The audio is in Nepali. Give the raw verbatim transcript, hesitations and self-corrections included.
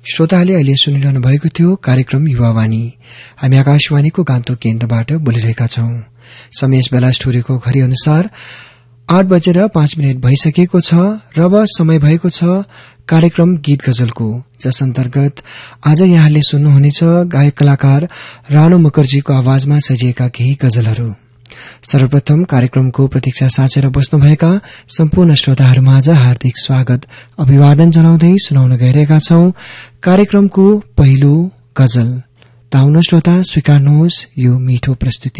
श्रोताले अहिले सुनिरहनु भएको थियो कार्यक्रम युवावाणी। हामी आकाशवाणीको गान्तोक केन्द्रबाट बोलिरहेका छौं। समय यस बेला स्टुडियोको घड़ी अनुसार आठ बजेर पाँच मिनट भइसकेको छ र अब समय भएको छ कार्यक्रम गीत गजलको, जस अन्तर्गत आज यहाँले सुन्नुहुनेछ गायक कलाकार राणु मुखर्जीको आवाजमा सजिएका केही गजलहरू। सर्वप्रथम कार्यक्रमको प्रतीक्षा साचेर बस्नुभएका सम्पूर्ण श्रोताहरूमाझ हार्दिक स्वागत अभिवादन जनाउँदै सुनाउन गइरहेका छौं कार्यक्रमको पहिलो गजल। ताउन श्रोता स्वीकार्नुहोस् यो मिठो प्रस्तुति।